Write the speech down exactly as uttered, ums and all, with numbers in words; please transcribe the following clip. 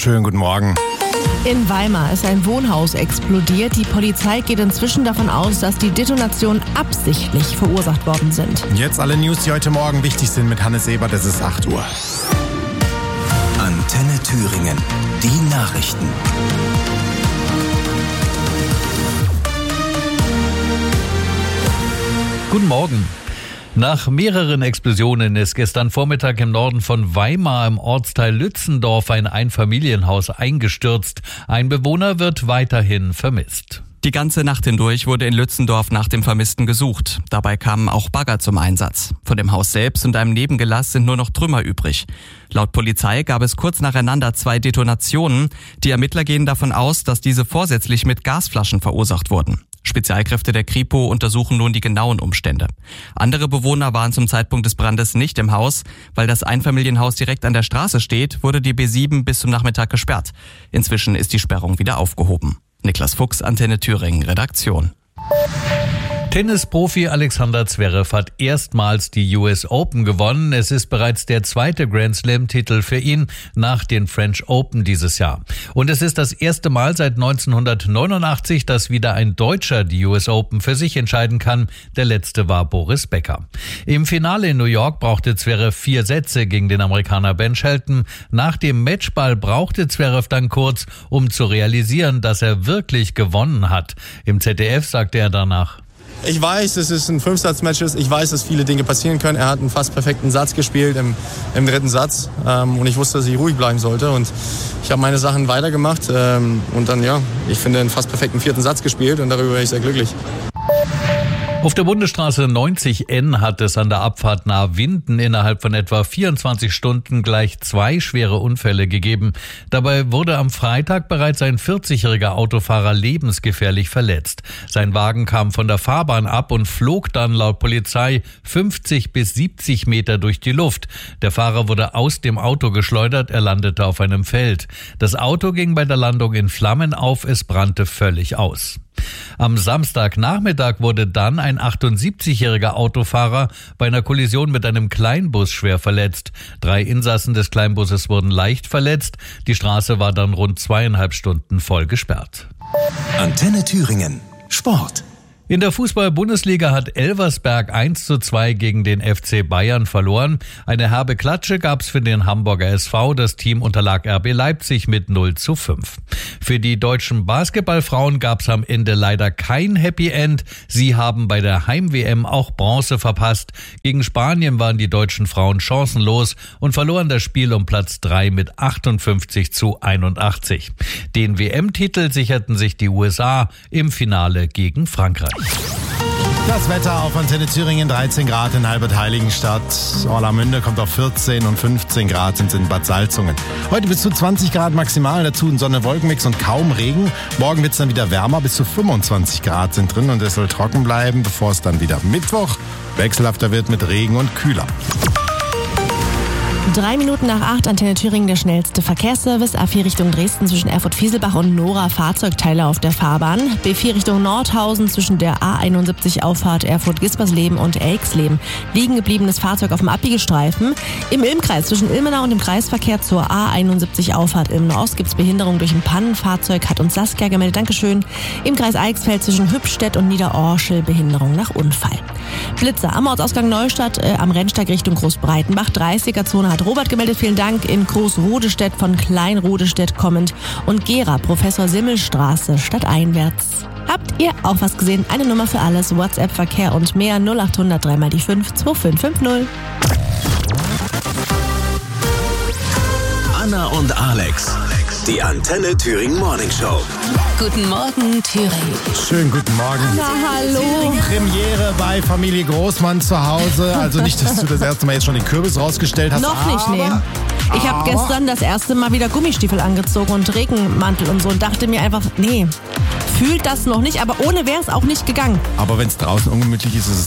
Schönen guten Morgen. In Weimar ist ein Wohnhaus explodiert. Die Polizei geht inzwischen davon aus, dass die Detonationen absichtlich verursacht worden sind. Jetzt alle News, die heute Morgen wichtig sind mit Hannes Ebert. Es ist acht Uhr. Antenne Thüringen. Die Nachrichten. Guten Morgen. Nach mehreren Explosionen ist gestern Vormittag im Norden von Weimar im Ortsteil Lützendorf ein Einfamilienhaus eingestürzt. Ein Bewohner wird weiterhin vermisst. Die ganze Nacht hindurch wurde in Lützendorf nach dem Vermissten gesucht. Dabei kamen auch Bagger zum Einsatz. Von dem Haus selbst und einem Nebengelass sind nur noch Trümmer übrig. Laut Polizei gab es kurz nacheinander zwei Detonationen. Die Ermittler gehen davon aus, dass diese vorsätzlich mit Gasflaschen verursacht wurden. Spezialkräfte der Kripo untersuchen nun die genauen Umstände. Andere Bewohner waren zum Zeitpunkt des Brandes nicht im Haus. Weil das Einfamilienhaus direkt an der Straße steht, wurde die B sieben bis zum Nachmittag gesperrt. Inzwischen ist die Sperrung wieder aufgehoben. Niklas Fuchs, Antenne Thüringen, Redaktion. Tennisprofi Alexander Zverev hat erstmals die U S Open gewonnen. Es ist bereits der zweite Grand Slam-Titel für ihn nach den French Open dieses Jahr. Und es ist das erste Mal seit neunzehnhundertneunundachtzig, dass wieder ein Deutscher die U S Open für sich entscheiden kann. Der letzte war Boris Becker. Im Finale in New York brauchte Zverev vier Sätze gegen den Amerikaner Ben Shelton. Nach dem Matchball brauchte Zverev dann kurz, um zu realisieren, dass er wirklich gewonnen hat. Im Z D F sagte er danach: Ich weiß, dass es ein Fünfsatz-Match ist. Ich weiß, dass viele Dinge passieren können. Er hat einen fast perfekten Satz gespielt im, im dritten Satz. Ähm, und ich wusste, dass ich ruhig bleiben sollte. Und ich habe meine Sachen weitergemacht. Ähm, und dann, ja, ich finde, einen fast perfekten vierten Satz gespielt. Und darüber bin ich sehr glücklich. Auf der Bundesstraße neunzig N hat es an der Abfahrt nahe Winden innerhalb von etwa vierundzwanzig Stunden gleich zwei schwere Unfälle gegeben. Dabei wurde am Freitag bereits ein vierzigjähriger Autofahrer lebensgefährlich verletzt. Sein Wagen kam von der Fahrbahn ab und flog dann laut Polizei fünfzig bis siebzig Meter durch die Luft. Der Fahrer wurde aus dem Auto geschleudert, er landete auf einem Feld. Das Auto ging bei der Landung in Flammen auf, es brannte völlig aus. Am Samstagnachmittag wurde dann ein achtundsiebzigjähriger Autofahrer bei einer Kollision mit einem Kleinbus schwer verletzt. Drei Insassen des Kleinbusses wurden leicht verletzt. Die Straße war dann rund zweieinhalb Stunden voll gesperrt. Antenne Thüringen. Sport. In der Fußball-Bundesliga hat Elversberg eins zu zwei gegen den F C Bayern verloren. Eine herbe Klatsche gab's für den Hamburger S V. Das Team unterlag R B Leipzig mit null zu fünf. Für die deutschen Basketballfrauen gab's am Ende leider kein Happy End. Sie haben bei der Heim-W M auch Bronze verpasst. Gegen Spanien waren die deutschen Frauen chancenlos und verloren das Spiel um Platz drei mit achtundfünfzig zu einundachtzig. Den W M-Titel sicherten sich die U S A im Finale gegen Frankreich. Das Wetter auf Antenne Thüringen, dreizehn Grad in Halbert-Heiligenstadt. Orlamünde kommt auf vierzehn und fünfzehn Grad sind in Bad Salzungen. Heute bis zu zwanzig Grad maximal, dazu ein Sonne-Wolkenmix und kaum Regen. Morgen wird es dann wieder wärmer, bis zu fünfundzwanzig Grad sind drin und es soll trocken bleiben, bevor es dann wieder Mittwoch wechselhafter wird mit Regen und kühler. Drei Minuten nach acht, Antenne Thüringen, der schnellste Verkehrsservice. A vier Richtung Dresden zwischen Erfurt-Fieselbach und Nora, Fahrzeugteile auf der Fahrbahn. B vier Richtung Nordhausen zwischen der A einundsiebzig Auffahrt Erfurt-Gispersleben und Elksleben. Liegen gebliebenes Fahrzeug auf dem Abbiegestreifen. Im Ilmkreis zwischen Ilmenau und dem Kreisverkehr zur A einundsiebzig Auffahrt Ilmenau-Ost gibt es Behinderung durch ein Pannenfahrzeug, hat uns Saskia gemeldet. Dankeschön. Im Kreis Eichsfeld zwischen Hübstedt und Niederorschel Behinderung nach Unfall. Blitzer am Ortsausgang Neustadt äh, am Rennsteig Richtung Großbreitenbach. dreißiger-Zone hat Robert gemeldet, vielen Dank. In Großrodestedt von Kleinrodestedt kommend und Gera, Professor Simmelstraße stadteinwärts. Habt ihr auch was gesehen? Eine Nummer für alles, WhatsApp, Verkehr und mehr null acht hundert drei mal die fünf zwei fünf fünf null. Anna und Alex, die Antenne Thüringen Morning Show. Guten Morgen, Thüringen. Schönen guten Morgen. Na, hallo. Premiere bei Familie Großmann zu Hause. Also nicht, dass du das erste Mal jetzt schon den Kürbis rausgestellt hast. Noch nicht, nee. Ich habe gestern das erste Mal wieder Gummistiefel angezogen und Regenmantel und so und dachte mir einfach, nee, fühlt das noch nicht, aber ohne wäre es auch nicht gegangen. Aber wenn es draußen ungemütlich ist, ist es